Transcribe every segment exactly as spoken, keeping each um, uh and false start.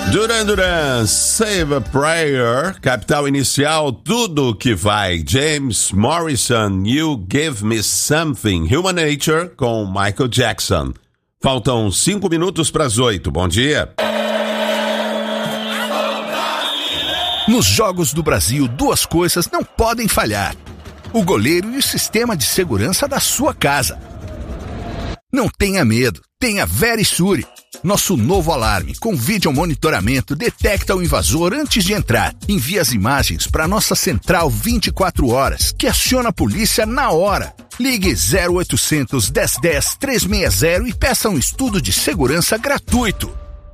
Duran Duran, Save a Prayer, capital inicial, tudo que vai. James Morrison, You Give Me Something. Human Nature com Michael Jackson. Faltam cinco minutos para as oito. Bom dia. Nos Jogos do Brasil, duas coisas não podem falhar: o goleiro e o sistema de segurança da sua casa. Não tenha medo, tenha Verisure. Nosso novo alarme com vídeo monitoramento detecta o invasor antes de entrar. Envia as imagens para nossa central vinte e quatro horas, que aciona a polícia na hora. Ligue zero oitocentos, dez dez, trezentos e sessenta e peça um estudo de segurança gratuito.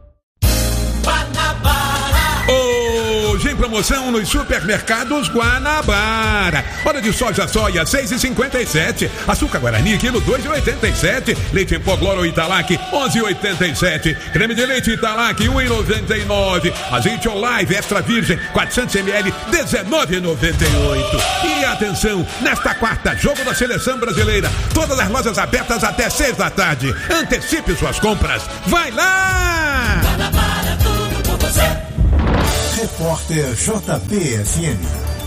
Hoje em promoção nos supermercados Guanabara. Hora de soja soia seis e cinquenta e sete. Açúcar Guarani quilo dois e oitenta e sete. Leite em pó Gloro Italac onze e oitenta e sete. Creme de leite Italac um e noventa e nove. Azeite Olive extra virgem quatrocentos mililitros dezenove e noventa e oito. E atenção, nesta quarta, jogo da seleção brasileira. Todas as lojas abertas até seis da tarde. Antecipe suas compras. Vai lá! Guanabara, tudo por você. Repórter J B F M.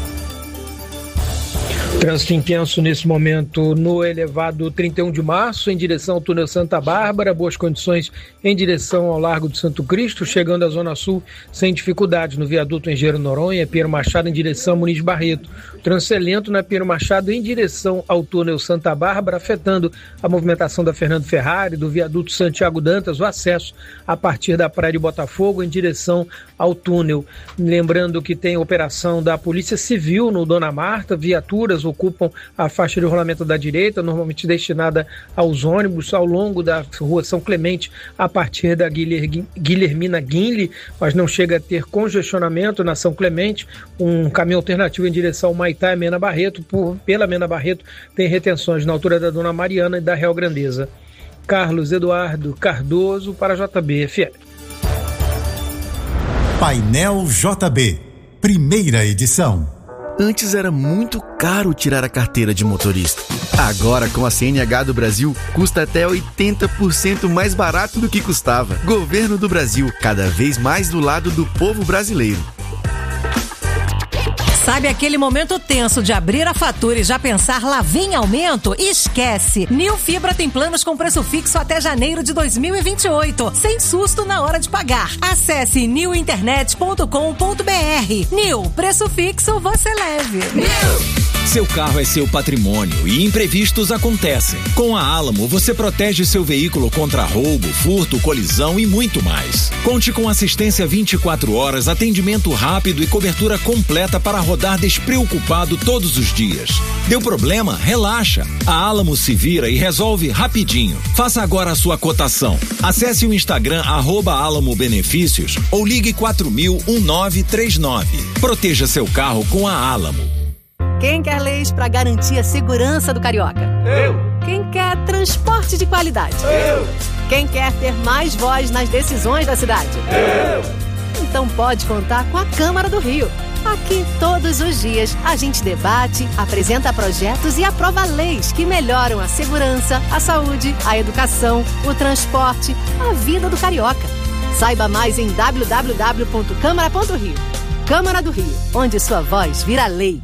Trânsito intenso nesse momento no elevado trinta e um de março, em direção ao túnel Santa Bárbara, boas condições em direção ao Largo do Santo Cristo, chegando à Zona Sul sem dificuldades no viaduto Engenheiro Noronha, Pinheiro Machado em direção a Muniz Barreto. Trânsito é lento na Pinheiro Machado em direção ao túnel Santa Bárbara, afetando a movimentação da Fernando Ferrari, do viaduto Santiago Dantas, o acesso a partir da Praia de Botafogo em direção ao túnel. Lembrando que tem operação da Polícia Civil no Dona Marta, viaturas ocupam a faixa de rolamento da direita, normalmente destinada aos ônibus, ao longo da rua São Clemente, a partir da Guilhermina Guinle, mas não chega a ter congestionamento na São Clemente. Um caminho alternativo em direção ao Maitá e Mena Barreto, por, pela Mena Barreto, tem retenções na altura da Dona Mariana e da Real Grandeza. Carlos Eduardo Cardoso para a J B F M. Painel J B, primeira edição. Antes era muito caro tirar a carteira de motorista. Agora, com a C N H do Brasil, custa até oitenta por cento mais barato do que custava. Governo do Brasil, cada vez mais do lado do povo brasileiro. Sabe aquele momento tenso de abrir a fatura e já pensar lá vem aumento? Esquece! Nil Fibra tem planos com preço fixo até janeiro de dois mil e vinte e oito, sem susto na hora de pagar. Acesse nil internet ponto com ponto b r. Nil, preço fixo você leve. Nil! Seu carro é seu patrimônio e imprevistos acontecem. Com a Álamo, você protege seu veículo contra roubo, furto, colisão e muito mais. Conte com assistência vinte e quatro horas, atendimento rápido e cobertura completa para rodar despreocupado todos os dias. Deu problema? Relaxa. A Álamo se vira e resolve rapidinho. Faça agora a sua cotação. Acesse o Instagram arroba Álamo Benefícios ou ligue quatro mil, nove três nove. Proteja seu carro com a Álamo. Quem quer leis para garantir a segurança do carioca? Eu! Quem quer transporte de qualidade? Eu! Quem quer ter mais voz nas decisões da cidade? Eu! Então pode contar com a Câmara do Rio. Aqui, todos os dias, a gente debate, apresenta projetos e aprova leis que melhoram a segurança, a saúde, a educação, o transporte, a vida do carioca. Saiba mais em w w w ponto câmara ponto rio. Câmara do Rio, onde sua voz vira lei.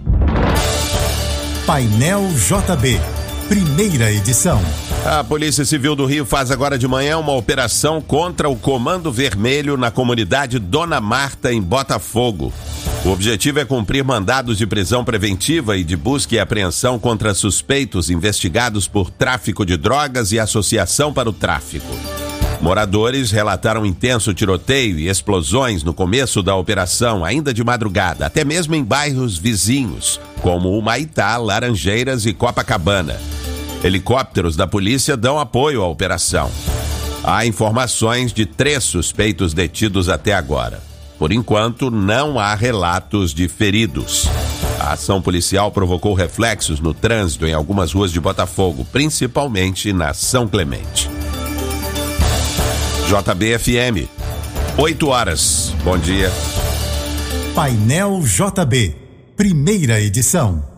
Painel J B, primeira edição. A Polícia Civil do Rio faz agora de manhã uma operação contra o Comando Vermelho na comunidade Dona Marta, em Botafogo. O objetivo é cumprir mandados de prisão preventiva e de busca e apreensão contra suspeitos investigados por tráfico de drogas e associação para o tráfico. Moradores relataram intenso tiroteio e explosões no começo da operação, ainda de madrugada, até mesmo em bairros vizinhos, como Humaitá, Laranjeiras e Copacabana. Helicópteros da polícia dão apoio à operação. Há informações de três suspeitos detidos até agora. Por enquanto, não há relatos de feridos. A ação policial provocou reflexos no trânsito em algumas ruas de Botafogo, principalmente na São Clemente. J B F M, oito horas. Bom dia. Painel J B, primeira edição.